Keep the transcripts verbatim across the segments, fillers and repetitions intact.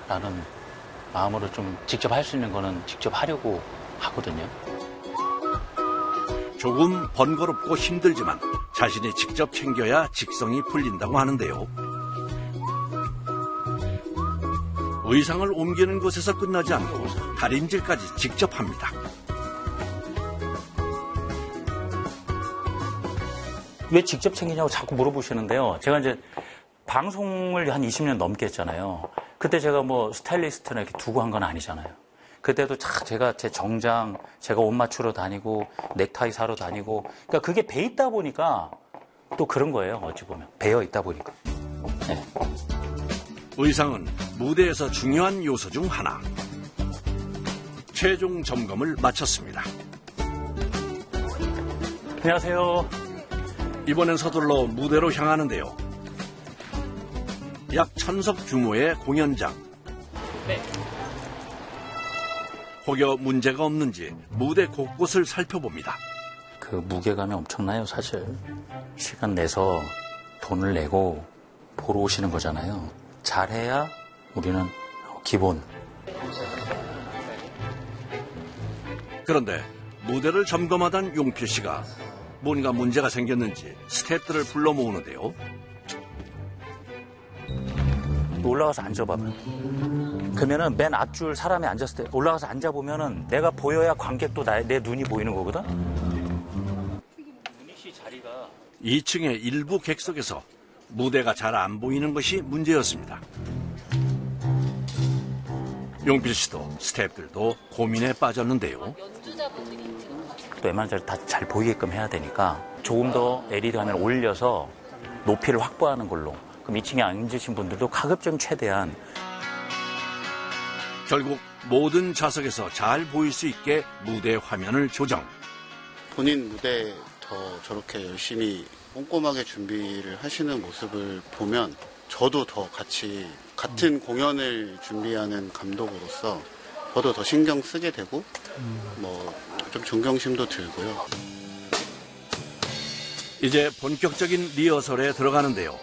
라는 마음으로 좀 직접 할 수 있는 거는 직접 하려고 하거든요. 조금 번거롭고 힘들지만 자신이 직접 챙겨야 직성이 풀린다고 하는데요. 의상을 옮기는 것에서 끝나지 않고 다림질까지 직접 합니다. 왜 직접 챙기냐고 자꾸 물어보시는데요. 제가 이제 방송을 한 이십 년 넘게 했잖아요. 그때 제가 뭐 스타일리스트나 이렇게 두고 한 건 아니잖아요. 그때도 제가 제 정장, 제가 옷 맞추러 다니고 넥타이 사러 다니고 그러니까 그게 배 있다 보니까 또 그런 거예요. 어찌 보면 배어 있다 보니까. 네. 의상은 무대에서 중요한 요소 중 하나. 최종 점검을 마쳤습니다. 안녕하세요. 이번엔 서둘러 무대로 향하는데요. 약 천석 규모의 공연장. 네. 혹여 문제가 없는지 무대 곳곳을 살펴봅니다. 그 무게감이 엄청나요, 사실. 시간 내서 돈을 내고 보러 오시는 거잖아요. 잘해야 우리는 기본. 그런데 무대를 점검하던 용필 씨가 뭔가 문제가 생겼는지 스태프들을 불러 모으는데요. 올라가서 앉아봐봐. 그러면은 맨 앞줄 사람이 앉았을 때 올라가서 앉아보면은 내가 보여야 관객도 나, 내 눈이 보이는 거거든? 이 층의 일부 객석에서 무대가 잘 안 보이는 것이 문제였습니다. 용필 씨도 스태프들도 고민에 빠졌는데요. 또 웬만한 다 잘 보이게끔 해야 되니까 조금 더 엘이디 화면을 올려서 높이를 확보하는 걸로. 그럼 이 층에 앉으신 분들도 가급적 최대한 결국 모든 좌석에서 잘 보일 수 있게 무대 화면을 조정. 본인 무대 더 저렇게 열심히 꼼꼼하게 준비를 하시는 모습을 보면 저도 더 같이 같은 음. 공연을 준비하는 감독으로서 저도 더 신경 쓰게 되고 음. 뭐 좀 존경심도 들고요. 이제 본격적인 리허설에 들어가는데요.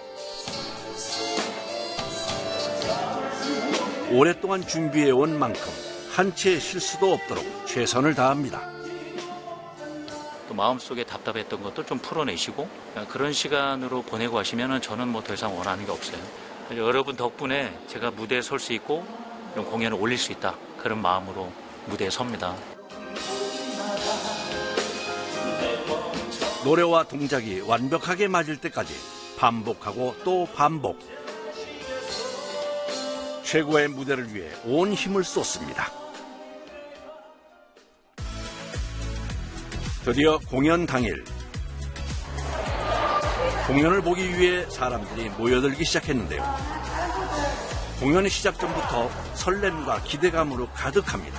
오랫동안 준비해온 만큼 한 채의 실수도 없도록 최선을 다합니다. 또 마음속에 답답했던 것도 좀 풀어내시고 그런 시간으로 보내고 하시면 저는 뭐 더 이상 원하는 게 없어요. 여러분 덕분에 제가 무대에 설 수 있고 이런 공연을 올릴 수 있다. 그런 마음으로 무대에 섭니다. 노래와 동작이 완벽하게 맞을 때까지 반복하고 또 반복. 최고의 무대를 위해 온 힘을 쏟습니다. 드디어 공연 당일. 공연을 보기 위해 사람들이 모여들기 시작했는데요. 공연의 시작 전부터 설렘과 기대감으로 가득합니다.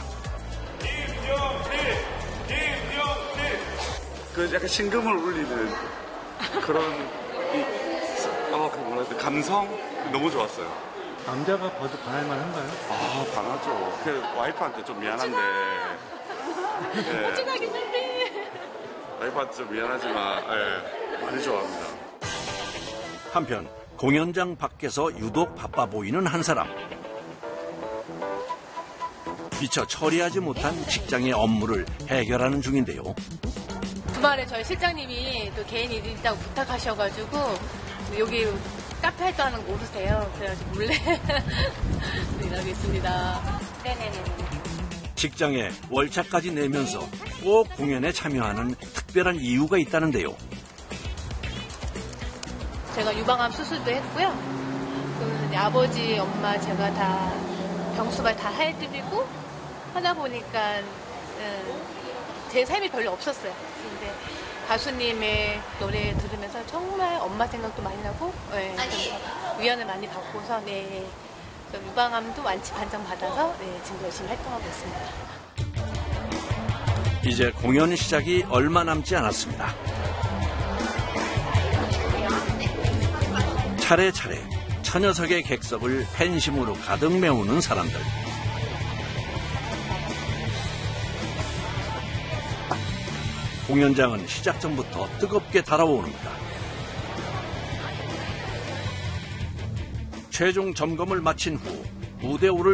그 약간 심금을 울리는 그런 이, 어, 그 뭐라 해야 감성 너무 좋았어요. 남자가 봐도 반할만 한가요? 아, 반하죠. 그 와이프한테 좀 미안한데. 예. 와이프한테 좀 미안하지만 예, 많이 좋아합니다. 한편 공연장 밖에서 유독 바빠 보이는 한 사람. 미처 처리하지 못한 직장의 업무를 해결하는 중인데요. 주말에 저희 실장님이 또 개인 일이 있다고 부탁하셔가지고 여기 카페 활동하는 거 모르세요. 그래가지고 몰래 일하고 있습니다. 네네네. 직장에 월차까지 내면서 꼭 공연에 참여하는 특별한 이유가 있다는데요. 제가 유방암 수술도 했고요. 그 아버지, 엄마 제가 다 병수발 다 해드리고 하다 보니까 제 삶이 별로 없었어요. 근데 가수님의 노래 들으면서 정말 엄마 생각도 많이 나고 네, 위안을 많이 받고서 네, 유방암도 완치 판정 받아서 네, 지금 열심히 활동하고 있습니다. 이제 공연 시작이 얼마 남지 않았습니다. 차례차례 천여석의 객석을 팬심으로 가득 메우는 사람들. 공연장은 시작 전부터 뜨겁게 달아오릅니다. 최종 점검을 마친 후 무대 오를